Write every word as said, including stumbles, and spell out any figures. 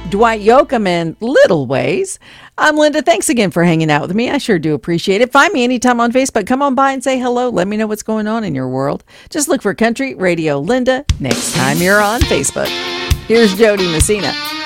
Dwight Yoakam and Little Ways. I'm Linda. Thanks again for hanging out with me. I sure do appreciate it. Find me anytime on Facebook. Come on by and say hello. Let me know what's going on in your world. Just look for Country Radio Linda next time you're on Facebook. Here's Jody Messina.